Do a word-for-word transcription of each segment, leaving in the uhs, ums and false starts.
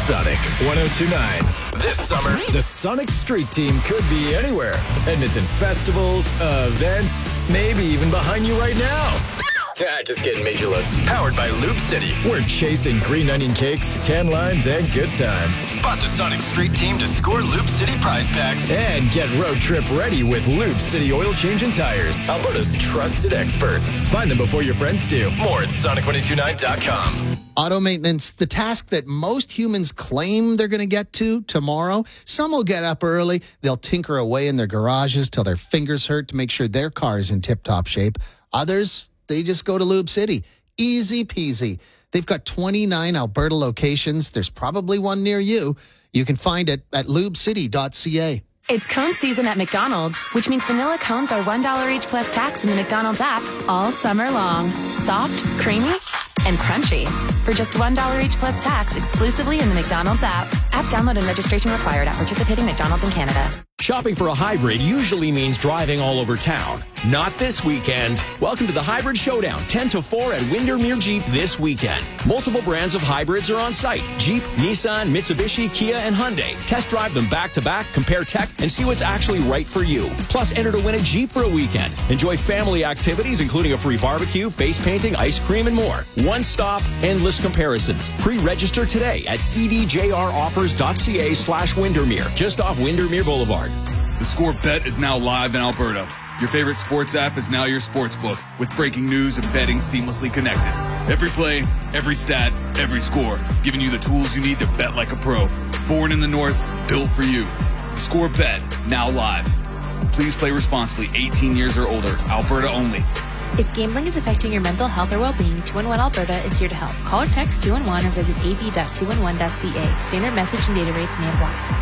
Sonic one oh two point nine. This summer, the Sonic Street Team could be anywhere. Edmonton festivals, events, maybe even behind you right now. Ah, just kidding, made you look. Powered by Loop City. We're chasing green onion cakes, tan lines, and good times. Spot the Sonic Street Team to score Loop City prize packs. And get road trip ready with Loop City oil change and tires. Alberta's trusted experts. Find them before your friends do. More at sonic one oh two nine dot com. Auto maintenance, the task that most humans claim they're going to get to tomorrow. Some will get up early. They'll tinker away in their garages till their fingers hurt to make sure their car is in tip-top shape. Others, they just go to Lube City. Easy peasy. They've got twenty-nine Alberta locations. There's probably one near you. You can find it at lube city dot c a. It's cone season at McDonald's, which means vanilla cones are one dollar each plus tax in the McDonald's app all summer long. Soft, creamy, and crunchy. For just one dollar each plus tax exclusively in the McDonald's app. App download and registration required at participating McDonald's in Canada. Shopping for a hybrid usually means driving all over town. Not this weekend. Welcome to the Hybrid Showdown, ten to four at Windermere Jeep this weekend. Multiple brands of hybrids are on site. Jeep, Nissan, Mitsubishi, Kia, and Hyundai. Test drive them back to back, compare tech, and see what's actually right for you. Plus, enter to win a Jeep for a weekend. Enjoy family activities, including a free barbecue, face painting, ice cream, and more. One stop, endless comparisons. Pre-register today at c d j r offers dot c a slash Windermere, just off Windermere Boulevard. The Score Bet is now live in Alberta. Your favorite sports app is now your sports book, with breaking news and betting seamlessly connected. Every play, every stat, every score, giving you the tools you need to bet like a pro. Born in the North, built for you. Score Bet, now live. Please play responsibly, eighteen years or older, Alberta only. If gambling is affecting your mental health or well-being, two one one Alberta is here to help. Call or text two one one or visit a b dot two one one dot c a. Standard message and data rates may apply.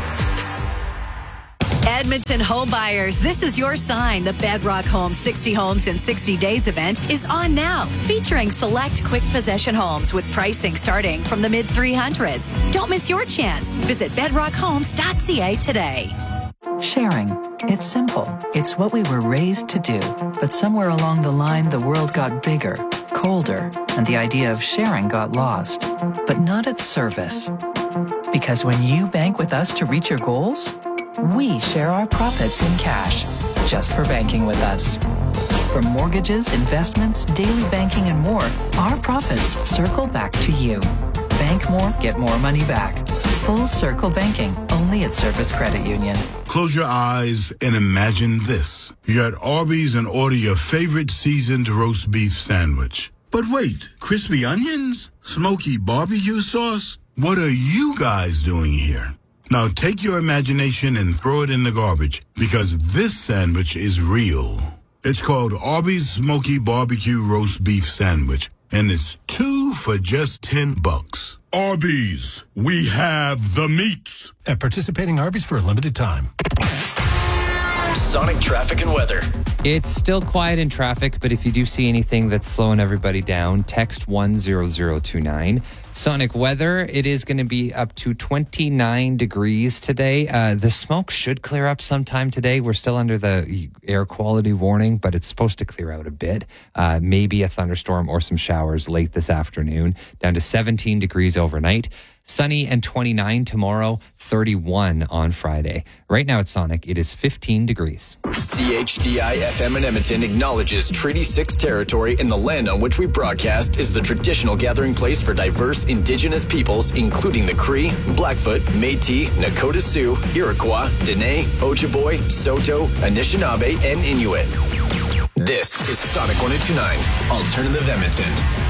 Edmonton home buyers, this is your sign. The Bedrock Homes sixty Homes in sixty days event is on now, featuring select quick possession homes with pricing starting from the mid three hundreds. Don't miss your chance. Visit bedrock homes dot c a today. Sharing. It's simple. It's what we were raised to do. But somewhere along the line, the world got bigger, colder, and the idea of sharing got lost. But not at Service. Because when you bank with us to reach your goals, we share our profits in cash, just for banking with us. From mortgages, investments, daily banking, and more, our profits circle back to you. Bank more, get more money back. Full Circle Banking, only at Service Credit Union. Close your eyes and imagine this. You're at Arby's and order your favorite seasoned roast beef sandwich. But wait, crispy onions? Smoky barbecue sauce? What are you guys doing here? Now take your imagination and throw it in the garbage, because this sandwich is real. It's called Arby's Smoky Barbecue Roast Beef Sandwich, and it's two for just ten bucks. Arby's, we have the meats. At participating Arby's for a limited time. Sonic traffic and weather. It's still quiet in traffic, but if you do see anything that's slowing everybody down, text one zero zero two nine. Sonic weather, it is going to be up to twenty-nine degrees today. Uh, the smoke should clear up sometime today. We're still under the air quality warning, but it's supposed to clear out a bit. Uh, maybe a thunderstorm or some showers late this afternoon. Down to seventeen degrees overnight. Sunny and twenty-nine tomorrow, thirty-one on Friday. Right now at Sonic, it is fifteen degrees. C H D I F M in Edmonton acknowledges Treaty six territory, and the land on which we broadcast is the traditional gathering place for diverse Indigenous peoples, including the Cree, Blackfoot, Métis, Nakota Sioux, Iroquois, Dene, Ojibwe, Saulteaux, Anishinaabe, and Inuit. This is Sonic one oh two point nine, Alternative Edmonton.